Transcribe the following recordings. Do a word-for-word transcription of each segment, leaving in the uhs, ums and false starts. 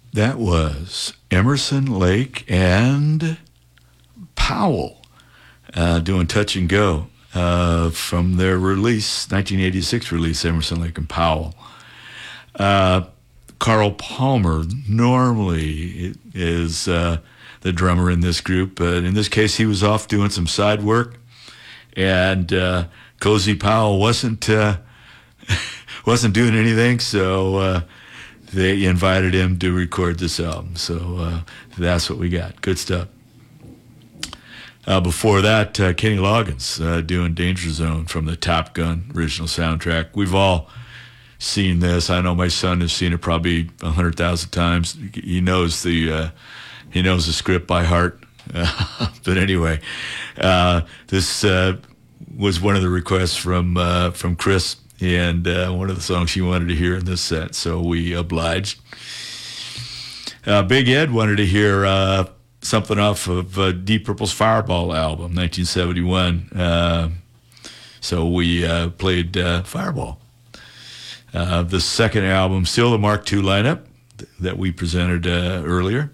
That was Emerson, Lake, and Powell uh, doing Touch and Go uh, from their release, nineteen eighty-six release, Emerson, Lake, and Powell. Uh, Carl Palmer normally is uh, the drummer in this group, but in this case he was off doing some side work, and uh, Cozy Powell wasn't uh, wasn't doing anything, so uh, they invited him to record this album. So uh, that's what we got. Good stuff. Uh, before that, uh, Kenny Loggins uh, doing Danger Zone from the Top Gun original soundtrack. We've all seen this. I know my son has seen it probably a hundred thousand times. He knows the uh, he knows the script by heart. Uh, but anyway, uh, this uh, was one of the requests from uh, from Chris, and uh, one of the songs he wanted to hear in this set, so we obliged. Uh, Big Ed wanted to hear uh, something off of uh, Deep Purple's Fireball album, nineteen seventy-one. Uh, so we uh, played uh, Fireball. Uh, the second album, still the Mark two lineup th- that we presented uh, earlier.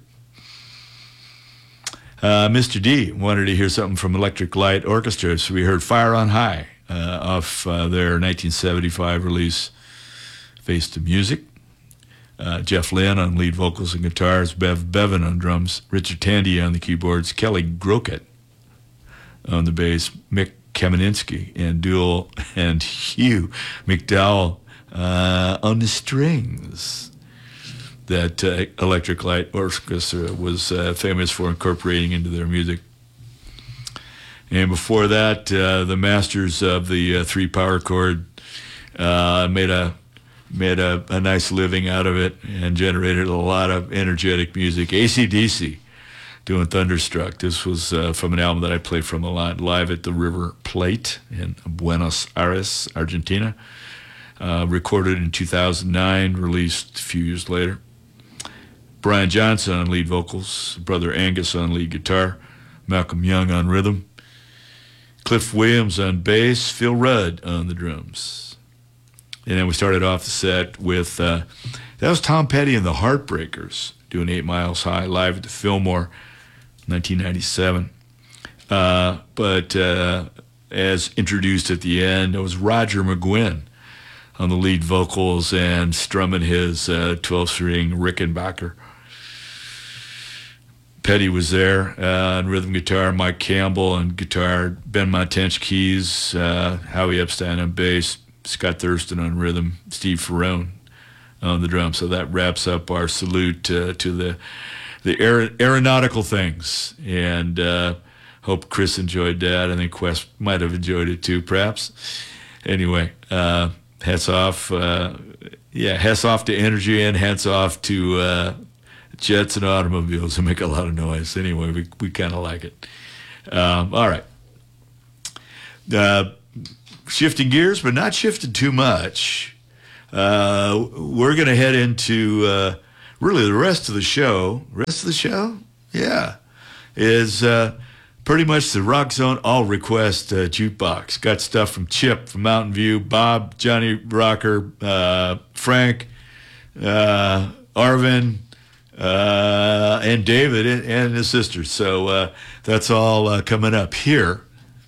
Uh, Mister D wanted to hear something from Electric Light Orchestra, so we heard Fire on High uh, off uh, their nineteen seventy-five release, Face to Music. Uh, Jeff Lynne on lead vocals and guitars, Bev Bevan on drums, Richard Tandy on the keyboards, Kelly Grokett on the bass, Mick Kameninski and dual, and Hugh McDowell uh, on the strings. That uh, Electric Light Orchestra was uh, famous for incorporating into their music. And before that, uh, the masters of the uh, three power chord uh, made a made a, a nice living out of it and generated a lot of energetic music. A C D C doing Thunderstruck. This was uh, from an album that I played from a lot live at the River Plate in Buenos Aires, Argentina. Uh, recorded in two thousand nine, released a few years later. Brian Johnson on lead vocals, Brother Angus on lead guitar, Malcolm Young on rhythm, Cliff Williams on bass, Phil Rudd on the drums. And then we started off the set with, uh, that was Tom Petty and the Heartbreakers doing Eight Miles High live at the Fillmore, nineteen ninety-seven. Uh, but uh, as introduced at the end, it was Roger McGuinn on the lead vocals and strumming his uh, twelve-string Rickenbacker. Petty was there uh, on rhythm guitar, Mike Campbell on guitar, Ben Montench keys, uh, Howie Epstein on bass, Scott Thurston on rhythm, Steve Ferrone on the drums. So that wraps up our salute uh, to the the aer- aeronautical things. And uh, hope Chris enjoyed that. I think Wes might have enjoyed it too, perhaps. Anyway, uh, hats off. Uh, yeah, hats off to energy and hats off to uh, jets and automobiles that make a lot of noise. Anyway, we we kind of like it. Um, all right. Uh, shifting gears, but not shifting too much. Uh, we're going to head into uh, really the rest of the show. Rest of the show? Yeah. Is uh, pretty much the Rock Zone All Request uh, jukebox. Got stuff from Chip, from Mountain View, Bob, Johnny Rocker, uh, Frank, uh, Arvin, uh, and David, and, and his sisters. So uh, that's all uh, coming up here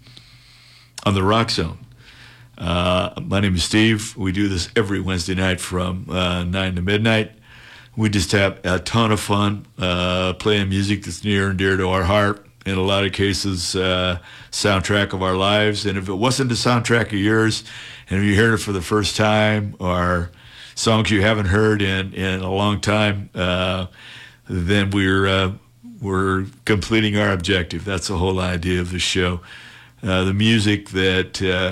on the Rock Zone. Uh, my name is Steve. We do this every Wednesday night from uh, nine to midnight. We just have a ton of fun uh, playing music that's near and dear to our heart. In a lot of cases, uh, soundtrack of our lives. And if it wasn't a soundtrack of yours, and if you heard it for the first time, or songs you haven't heard in, in a long time, uh, then we're uh, we're completing our objective. That's the whole idea of the show. Uh, the music that uh,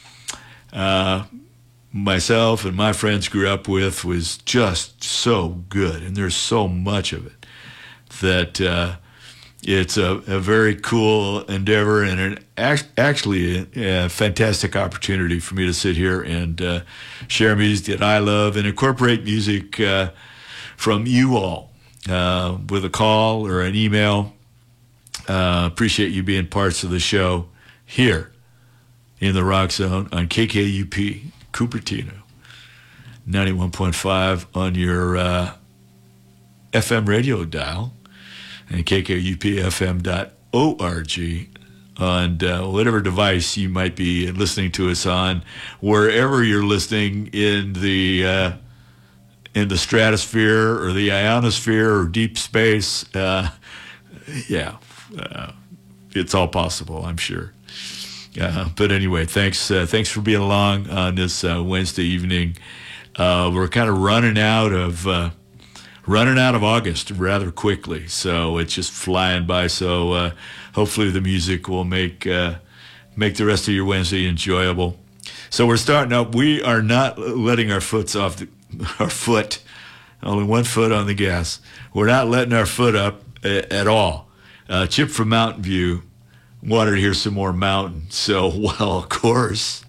uh, myself and my friends grew up with was just so good, and there's so much of it that uh, it's a, a very cool endeavor, and an act, actually a, a fantastic opportunity for me to sit here and uh, share music that I love and incorporate music uh, from you all uh, with a call or an email. Uh, appreciate you being parts of the show here in the Rock Zone on K K U P Cupertino, ninety-one point five on your uh, F M radio dial and K K U P F M dot org on uh, whatever device you might be listening to us on, wherever you're listening in the uh, in the stratosphere or the ionosphere or deep space. Uh, yeah, uh, it's all possible, I'm sure. Uh, but anyway, thanks uh, thanks for being along on this uh, Wednesday evening. Uh, we're kind of running out of uh, running out of August rather quickly, so it's just flying by. So uh, hopefully the music will make uh, make the rest of your Wednesday enjoyable. So we're starting up. We are not letting our foots off the, our foot, only one foot on the gas. We're not letting our foot up a, at all. Uh, Chip from Mountain View wanted to hear some more Mountain. So, well, of course,